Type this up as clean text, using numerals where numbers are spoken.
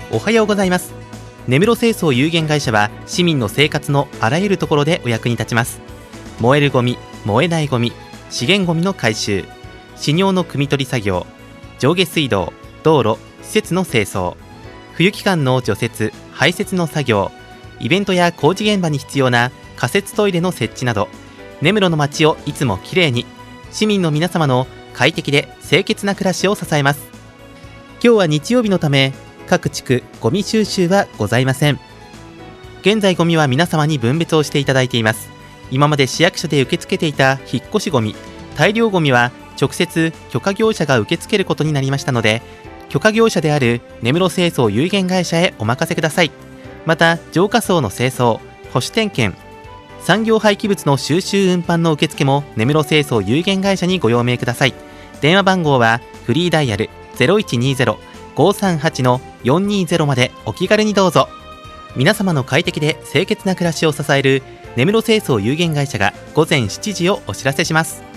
おはようございます。根室清掃有限会社は市民の生活のあらゆるところでお役に立ちます。燃えるゴミ、燃えないゴミ、資源ゴミの回収、飼料の汲み取り作業、上下水道、道路、施設の清掃、冬期間の除雪・排雪の作業、イベントや工事現場に必要な仮設トイレの設置など、根室の街をいつもきれいに、市民の皆様の快適で清潔な暮らしを支えます。今日は日曜日のため、各地区ゴミ収集はございません。現在ゴミは皆様に分別をしていただいています。今まで市役所で受け付けていた引っ越しゴミ、大量ゴミは直接許可業者が受け付けることになりましたので、許可業者である根室清掃有限会社へお任せください。また浄化槽の清掃、保守点検、産業廃棄物の収集運搬の受付も根室清掃有限会社にご用命ください。電話番号はフリーダイヤル 0120-538-420 までお気軽にどうぞ。皆様の快適で清潔な暮らしを支える根室清掃有限会社が午前7時をお知らせします。